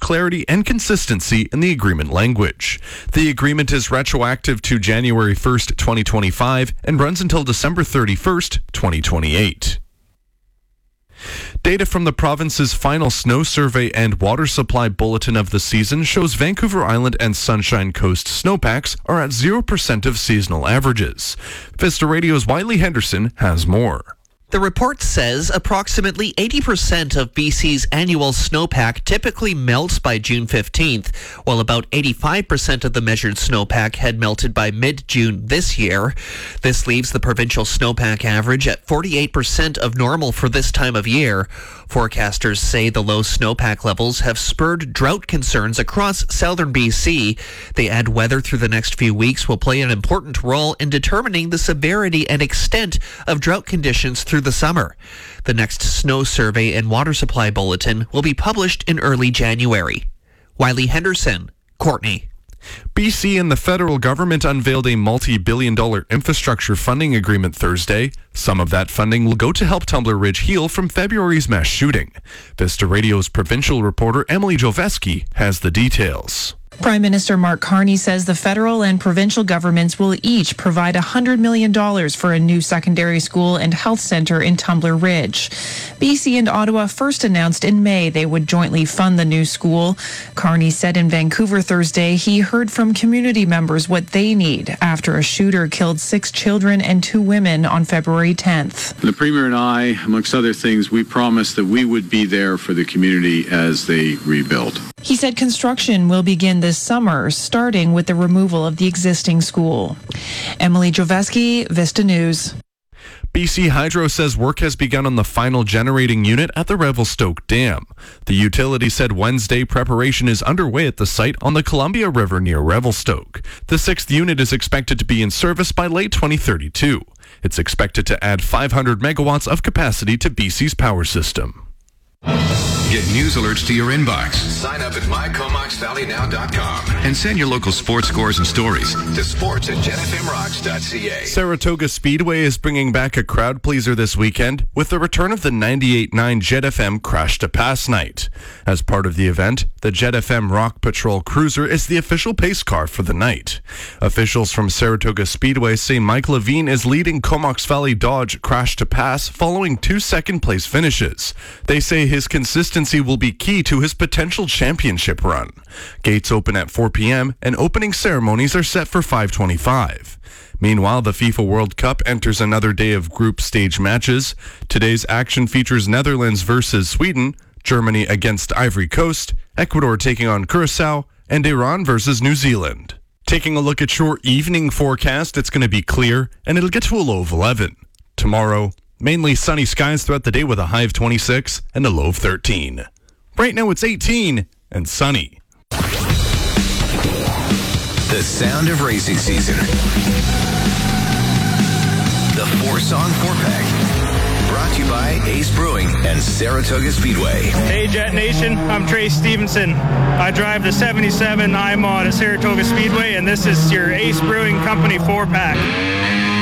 clarity and consistency in the agreement language. The agreement is retroactive to January 1st, 2025 and runs until December 31st, 2028. Data from the province's final snow survey and water supply bulletin of the season shows Vancouver Island and Sunshine Coast snowpacks are at 0% of seasonal averages. Vista Radio's Wiley Henderson has more. The report says approximately 80% of BC's annual snowpack typically melts by June 15th, while about 85% of the measured snowpack had melted by mid-June this year. This leaves the provincial snowpack average at 48% of normal for this time of year. Forecasters say the low snowpack levels have spurred drought concerns across southern BC. They add weather through the next few weeks will play an important role in determining the severity and extent of drought conditions through the summer. The next snow survey and water supply bulletin will be published in early January. Wiley Henderson, Courtney. BC and the federal government unveiled a multi-billion-dollar infrastructure funding agreement Thursday. Some of that funding will go to help Tumbler Ridge heal from February's mass shooting. Vista Radio's provincial reporter Emily Joveski has the details. Prime Minister Mark Carney says the federal and provincial governments will each provide $100 million for a new secondary school and health centre in Tumbler Ridge. BC and Ottawa first announced in May they would jointly fund the new school. Carney said in Vancouver Thursday he heard from community members what they need after a shooter killed 6 children and 2 women on February 10th. The Premier and I, amongst other things, we promised that we would be there for the community as they rebuild. He said construction will begin this summer, starting with the removal of the existing school. Emily Joveski, Vista News. BC Hydro says work has begun on the final generating unit at the Revelstoke Dam. The utility said Wednesday preparation is underway at the site on the Columbia River near Revelstoke. The 6th unit is expected to be in service by late 2032. It's expected to add 500 megawatts of capacity to BC's power system. Get news alerts to your inbox. Sign up at mycomoxvalleynow.com and send your local sports scores and stories to sports@jetfmrocks.ca. Saratoga Speedway is bringing back a crowd pleaser this weekend with the return of the 98.9 Jet FM Crash to Pass night. As part of the event, the Jet FM Rock Patrol Cruiser is the official pace car for the night. Officials from Saratoga Speedway say Mike Levine is leading Comox Valley Dodge Crash to Pass following 2 second-place finishes. They say his consistency will be key to his potential championship run. Gates open at 4 p.m. and opening ceremonies are set for 5:25. Meanwhile, the FIFA World Cup enters another day of group stage matches. Today's action features Netherlands versus Sweden, Germany against Ivory Coast, Ecuador taking on Curacao, and Iran versus New Zealand. Taking a look at your evening forecast, it's going to be clear, and it'll get to a low of 11. Tomorrow, mainly sunny skies throughout the day with a high of 26 and a low of 13. Right now it's 18 and sunny. The sound of racing season. The 4-song 4-pack. Brought to you by Ace Brewing and Saratoga Speedway. Hey Jet Nation, I'm Trace Stevenson. I drive the 77 iMod at Saratoga Speedway, and this is your Ace Brewing Company 4-pack.